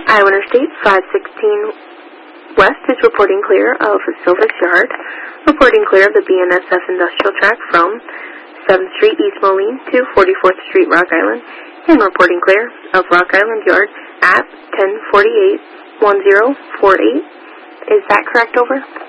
Iowa Interstate 516 West is reporting clear of Silvis Yard, reporting clear of the BNSF industrial track from 7th Street East Moline to 44th Street Rock Island, and reporting clear of Rock Island Yard at 1048-1048. Is that correct, over?